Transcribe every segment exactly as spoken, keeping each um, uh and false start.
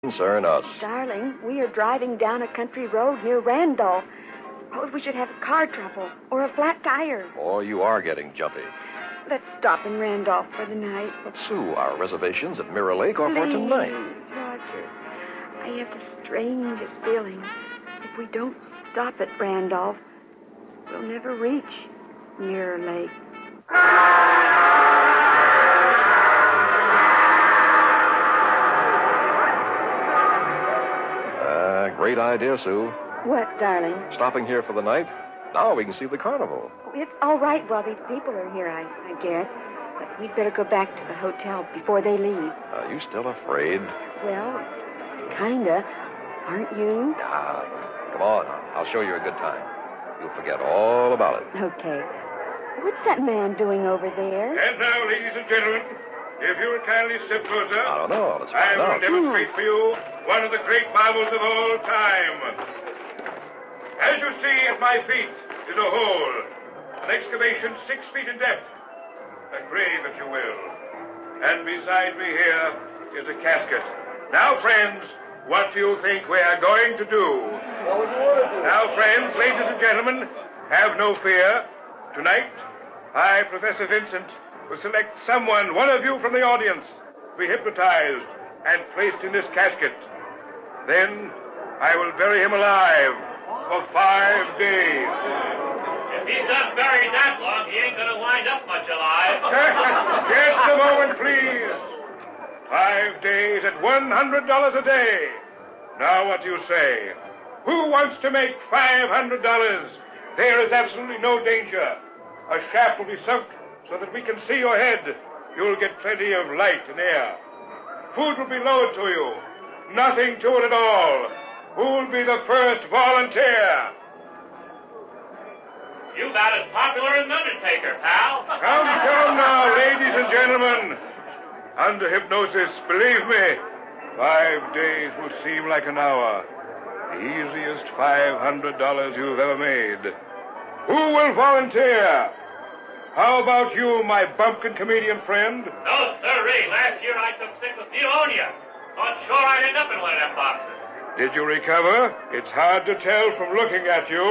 concern us. Darling, we are driving down a country road near Randolph. Suppose we should have a car trouble or a flat tire. Oh, you are getting jumpy. Let's stop in Randolph for the night. But, Sue, our reservations at Mirror Lake are for Please, tonight. Roger. I have the strangest feeling. If we don't stop at Randolph, we'll never reach Mirror Lake. Uh, great idea, Sue. What, darling? Stopping here for the night? Now we can see the carnival. It's all right while these people are here, I, I guess. But we'd better go back to the hotel before they leave. Are you still afraid? Well, kinda. Aren't you? Ah, come on. I'll show you a good time. You'll forget all about it. Okay. What's that man doing over there? And now, ladies and gentlemen, if you will kindly step closer. I don't know. Let's I find will out. demonstrate for you one of the great marvels of all time. As you see at my feet is a hole, an excavation six feet in depth, a grave, if you will. And beside me here is a casket. Now, friends, what do you think we are going to do? Now, friends, ladies and gentlemen, have no fear. Tonight, I, Professor Vincent, will select someone, one of you from the audience, to be hypnotized and placed in this casket. Then I will bury him alive for five days. If he's not buried that long, he ain't gonna wind up much alive. Just a moment, please. Five days at one hundred dollars a day. Now, what do you say? Who wants to make five hundred dollars? There is absolutely no danger. A shaft will be sunk so that we can see your head. You'll get plenty of light and air. Food will be lowered to you. Nothing to it at all. Who'll be the first volunteer? You about as popular as an undertaker, pal. Come, come now, ladies and gentlemen. Under hypnosis, believe me, five days will seem like an hour. The easiest five hundred dollars you've ever made. Who will volunteer? How about you, my bumpkin comedian friend? No, sirree. Last year I took sick with pneumonia. Thought sure I'd end up in one of them boxes. Did you recover? It's hard to tell from looking at you.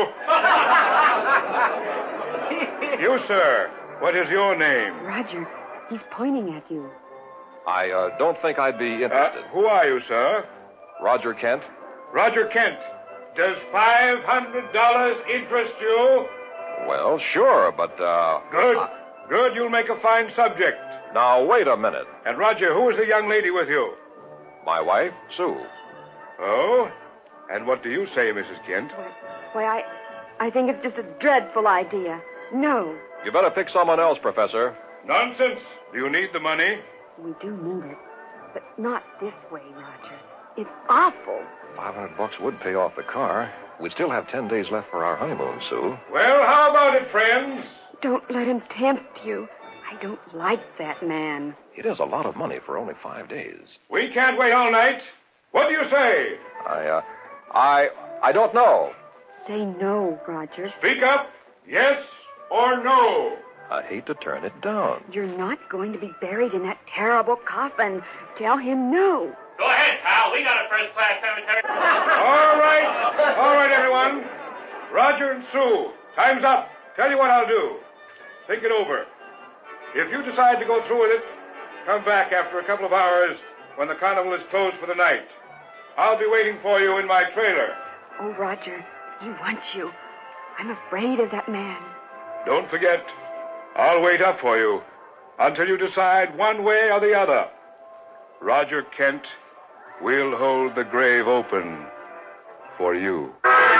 You, sir, what is your name? Roger, he's pointing at you. I uh, don't think I'd be interested. Uh, who are you, sir? Roger Kent. Roger Kent. Does five hundred dollars interest you? Well, sure, but, uh... Good. uh, Good, you'll make a fine subject. now, wait a minute. And, Roger, who is the young lady with you? My wife, Sue. Oh? And what do you say, Missus Kent? Why, I, I think it's just a dreadful idea. No, You better pick someone else, Professor. Nonsense. Do you need the money? we do need it. But not this way, Roger. It's awful. Five hundred bucks would pay off the car. We'd still have ten days left for our honeymoon, Sue. Well, how about it, friends? Don't let him tempt you. I don't like that man. It is a lot of money for only five days. We can't wait all night. What do you say? I, uh, I, I don't know. Say no, Roger. Speak up. Yes or no? I hate to turn it down. You're not going to be buried in that terrible coffin. Tell him no. Go ahead, pal. We got a first-class cemetery. All right. All right, everyone. Roger and Sue, time's up. Tell you what I'll do. Think it over. If you decide to go through with it, come back after a couple of hours when the carnival is closed for the night. I'll be waiting for you in my trailer. Oh, Roger, he wants you. I'm afraid of that man. Don't forget, I'll wait up for you until you decide one way or the other. Roger Kent, we'll hold the grave open for you.